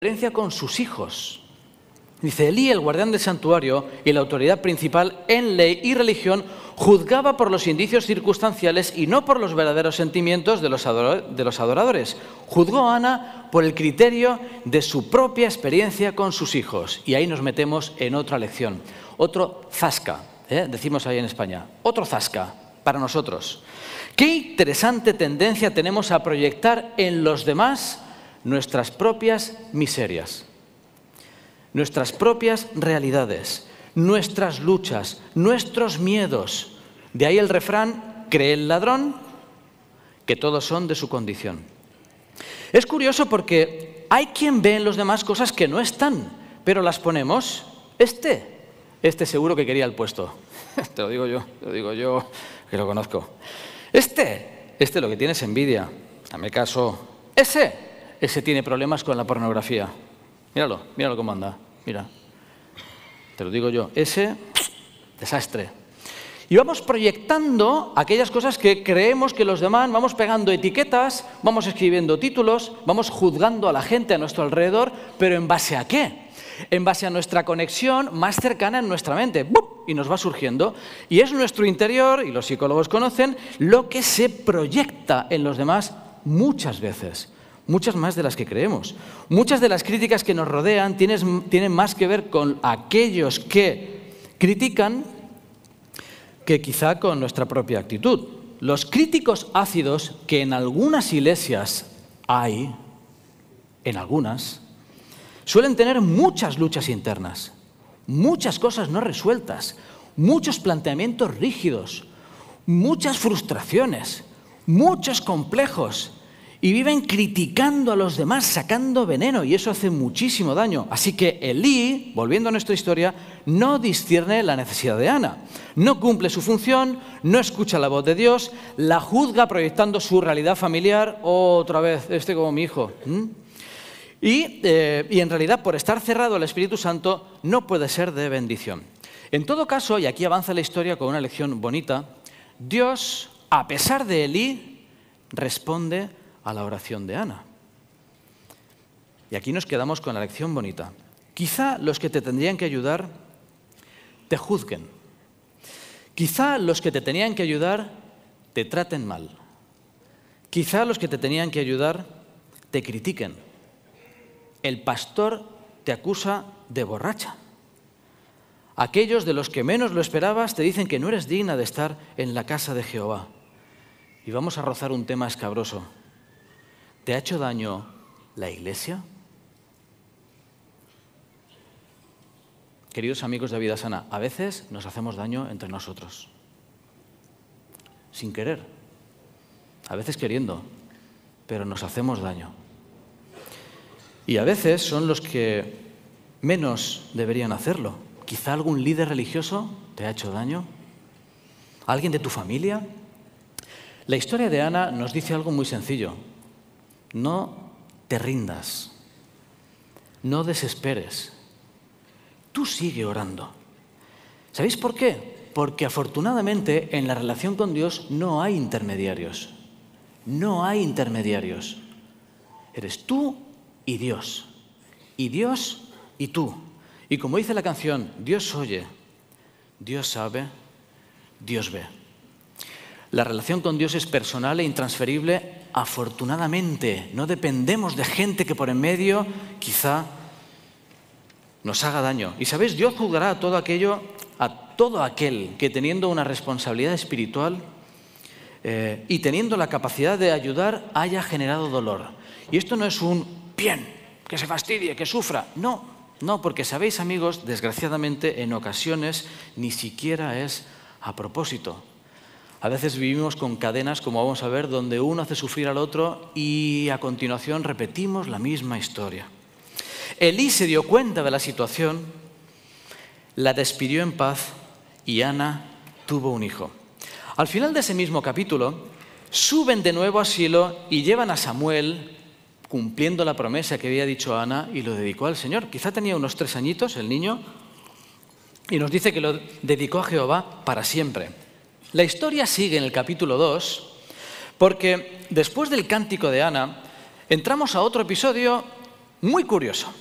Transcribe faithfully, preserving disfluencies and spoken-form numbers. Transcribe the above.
experiencia con sus hijos. Dice, Elí, el guardián del santuario y la autoridad principal en ley y religión, juzgaba por los indicios circunstanciales y no por los verdaderos sentimientos de los adoradores. Juzgó a Ana por el criterio de su propia experiencia con sus hijos. Y ahí nos metemos en otra lección, otro zasca, ¿eh? Decimos ahí en España, otro zasca para nosotros. Qué interesante tendencia tenemos a proyectar en los demás nuestras propias miserias, nuestras propias realidades, nuestras luchas, nuestros miedos. De ahí el refrán, cree el ladrón que todos son de su condición. Es curioso porque hay quien ve en los demás cosas que no están, pero las ponemos. Este, este seguro que quería el puesto. Te lo digo yo, te lo digo yo, que lo conozco. Este, este lo que tiene es envidia. Dame caso. Ese. Ese tiene problemas con la pornografía. Míralo, míralo cómo anda. Mira, te lo digo yo. Ese, desastre. Y vamos proyectando aquellas cosas que creemos que los demás, vamos pegando etiquetas, vamos escribiendo títulos, vamos juzgando a la gente a nuestro alrededor, pero ¿en base a qué? En base a nuestra conexión más cercana en nuestra mente. ¡Bum! Y nos va surgiendo. Y es nuestro interior, y los psicólogos conocen, lo que se proyecta en los demás muchas veces. Muchas más de las que creemos. Muchas de las críticas que nos rodean tienen, tienen más que ver con aquellos que critican que quizá con nuestra propia actitud. Los críticos ácidos que en algunas iglesias hay, en algunas, suelen tener muchas luchas internas, muchas cosas no resueltas, muchos planteamientos rígidos, muchas frustraciones, muchos complejos. Y viven criticando a los demás, sacando veneno, y eso hace muchísimo daño. Así que Elí, volviendo a nuestra historia, no discierne la necesidad de Ana. No cumple su función, no escucha la voz de Dios, la juzga proyectando su realidad familiar, otra vez, este como mi hijo. ¿Mm? Y, eh, y en realidad, por estar cerrado al Espíritu Santo, no puede ser de bendición. En todo caso, y aquí avanza la historia con una lección bonita, Dios, a pesar de Elí, responde a la oración de Ana. Y aquí nos quedamos con la lección bonita. Quizá los que te tendrían que ayudar te juzguen. Quizá los que te tenían que ayudar te traten mal. Quizá los que te tenían que ayudar te critiquen. El pastor te acusa de borracha. Aquellos de los que menos lo esperabas te dicen que no eres digna de estar en la casa de Jehová. Y vamos a rozar un tema escabroso. ¿Te ha hecho daño la iglesia? Queridos amigos de Vida Sana, a veces nos hacemos daño entre nosotros, sin querer, a veces queriendo, pero nos hacemos daño. Y a veces son los que menos deberían hacerlo. Quizá algún líder religioso te ha hecho daño, alguien de tu familia. La historia de Ana nos dice algo muy sencillo. No te rindas, no desesperes, tú sigue orando. ¿Sabéis por qué? Porque afortunadamente en la relación con Dios no hay intermediarios, no hay intermediarios. Eres tú y Dios, y Dios y tú. Y como dice la canción, Dios oye, Dios sabe, Dios ve. La relación con Dios es personal e intransferible, afortunadamente. No dependemos de gente que por en medio quizá nos haga daño. Y sabéis, Dios juzgará a todo aquello, a todo aquel que teniendo una responsabilidad espiritual eh, y teniendo la capacidad de ayudar haya generado dolor. Y esto no es un bien, que se fastidie, que sufra. No, no, porque sabéis, amigos, desgraciadamente en ocasiones ni siquiera es a propósito. A veces vivimos con cadenas, como vamos a ver, donde uno hace sufrir al otro y a continuación repetimos la misma historia. Elí se dio cuenta de la situación, la despidió en paz y Ana tuvo un hijo. Al final de ese mismo capítulo, suben de nuevo a Silo y llevan a Samuel, cumpliendo la promesa que había dicho Ana, y lo dedicó al Señor. Quizá tenía unos tres añitos el niño y nos dice que lo dedicó a Jehová para siempre. La historia sigue en el capítulo dos, porque después del cántico de Ana, entramos a otro episodio Muy curioso.